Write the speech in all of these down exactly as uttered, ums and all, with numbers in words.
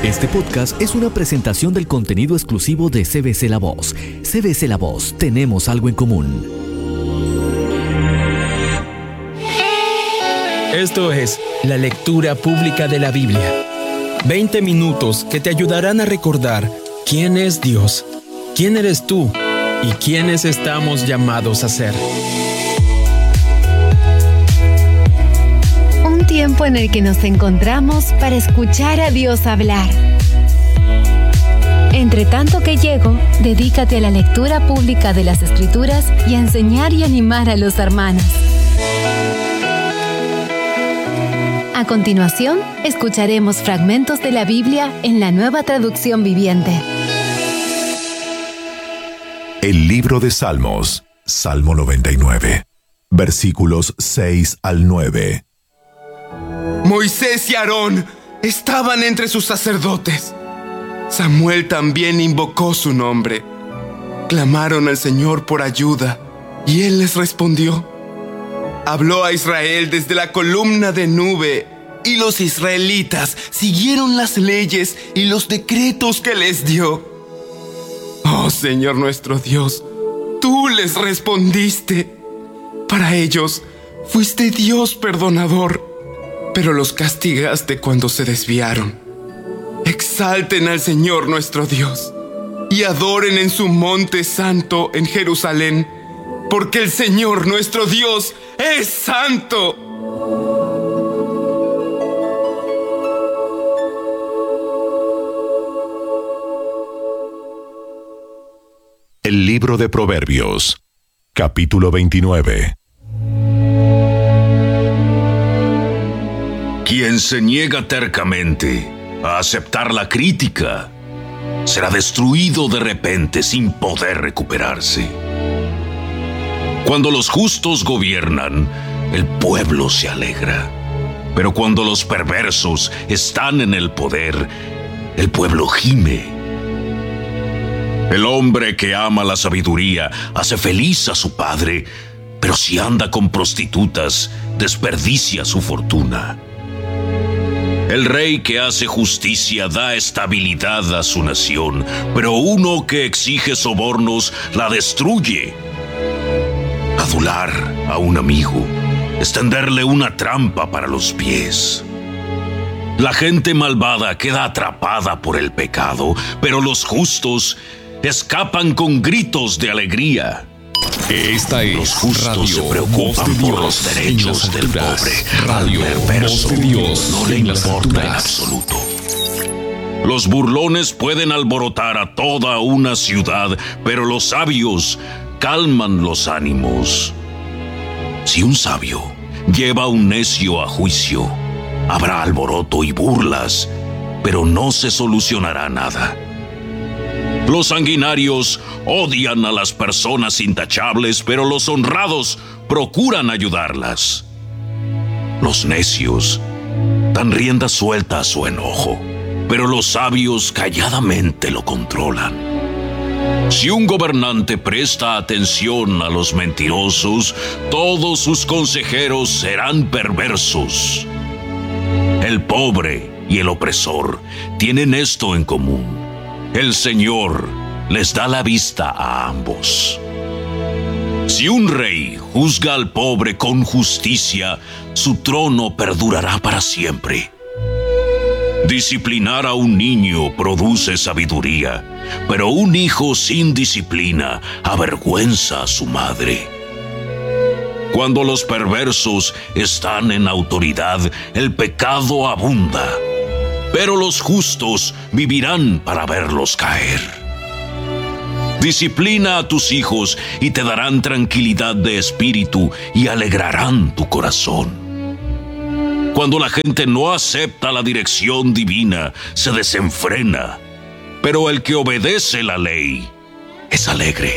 Este podcast es una presentación del contenido exclusivo de C B C La Voz. C B C La Voz, tenemos algo en común. Esto es la lectura pública de la Biblia. veinte minutos que te ayudarán a recordar quién es Dios, quién eres tú y quiénes estamos llamados a ser. Un tiempo en el que nos encontramos para escuchar a Dios hablar. Entre tanto que llego, dedícate a la lectura pública de las Escrituras y a enseñar y animar a los hermanos. A continuación, escucharemos fragmentos de la Biblia en la Nueva Traducción Viviente. El libro de Salmos, Salmo noventa y nueve, versículos seis al nueve. Moisés y Aarón estaban entre sus sacerdotes. Samuel también invocó su nombre. Clamaron al Señor por ayuda, y Él les respondió. Habló a Israel desde la columna de nube, y los israelitas siguieron las leyes y los decretos que les dio. Oh Señor nuestro Dios, tú les respondiste. Para ellos fuiste Dios perdonador, pero los castigaste cuando se desviaron. Exalten al Señor nuestro Dios y adoren en su monte santo en Jerusalén, porque el Señor nuestro Dios es santo. El libro de Proverbios, capítulo veintinueve. Quien se niega tercamente a aceptar la crítica será destruido de repente sin poder recuperarse. Cuando los justos gobiernan, el pueblo se alegra. Pero cuando los perversos están en el poder, el pueblo gime. El hombre que ama la sabiduría hace feliz a su padre, pero si anda con prostitutas, desperdicia su fortuna. El rey que hace justicia da estabilidad a su nación, pero uno que exige sobornos la destruye. Adular a un amigo es tenderle una trampa para los pies. La gente malvada queda atrapada por el pecado, pero los justos escapan con gritos de alegría. Esta es Los justos Radio se preocupan Voz de por Dios los derechos en las del alturas. pobre. Radio Al perverso Voz de Dios no le en las importa en alturas. absoluto. Los burlones pueden alborotar a toda una ciudad, pero los sabios calman los ánimos. Si un sabio lleva a un necio a juicio, habrá alboroto y burlas, pero no se solucionará nada. Los sanguinarios odian a las personas intachables, pero los honrados procuran ayudarlas. Los necios dan rienda suelta a su enojo, pero los sabios calladamente lo controlan. Si un gobernante presta atención a los mentirosos, todos sus consejeros serán perversos. El pobre y el opresor tienen esto en común: el Señor les da la vista a ambos. Si un rey juzga al pobre con justicia, su trono perdurará para siempre. Disciplinar a un niño produce sabiduría, pero un hijo sin disciplina avergüenza a su madre. Cuando los perversos están en autoridad, el pecado abunda, pero los justos vivirán para verlos caer. Disciplina a tus hijos y te darán tranquilidad de espíritu y alegrarán tu corazón. Cuando la gente no acepta la dirección divina, se desenfrena, pero el que obedece la ley es alegre.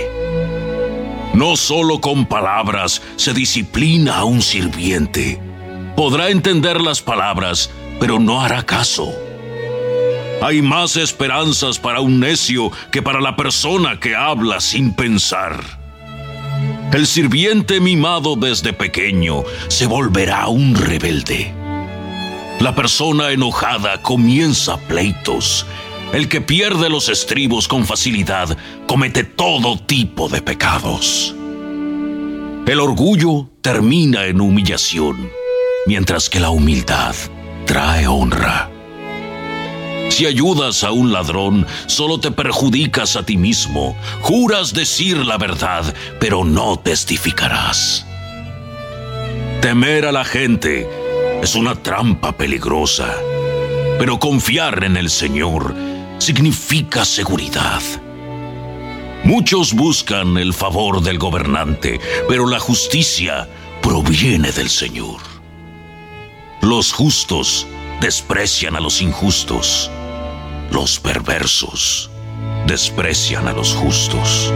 No solo con palabras se disciplina a un sirviente. Podrá entender las palabras, pero no hará caso. Hay más esperanzas para un necio que para la persona que habla sin pensar. El sirviente mimado desde pequeño se volverá un rebelde. La persona enojada comienza pleitos. El que pierde los estribos con facilidad comete todo tipo de pecados. El orgullo termina en humillación, mientras que la humildad trae honra. Si ayudas a un ladrón, solo te perjudicas a ti mismo. Juras decir la verdad, pero no testificarás. Temer a la gente es una trampa peligrosa, pero confiar en el Señor significa seguridad. Muchos buscan el favor del gobernante, pero la justicia proviene del Señor. Los justos desprecian a los injustos. Los perversos desprecian a los justos.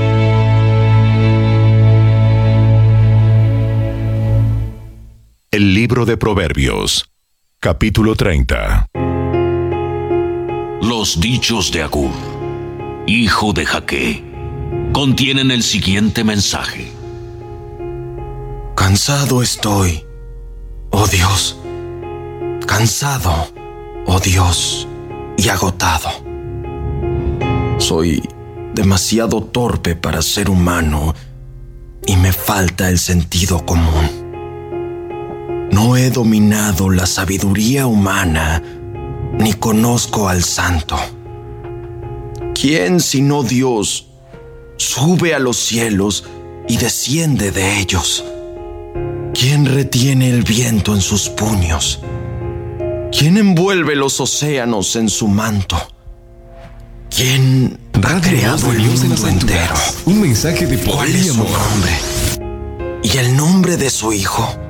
El libro de Proverbios, capítulo treinta. Los dichos de Agur, hijo de Jaque, contienen el siguiente mensaje. Cansado estoy, oh Dios, cansado, oh Dios, y agotado. Soy demasiado torpe para ser humano y me falta el sentido común. No he dominado la sabiduría humana ni conozco al santo. ¿Quién sino Dios sube a los cielos y desciende de ellos? ¿Quién retiene el viento en sus puños? ¿Quién envuelve los océanos en su manto? ¿Quién ha creado el mundo entero? Un mensaje de ¿Cuál es su nombre? ¿Y el nombre de su hijo?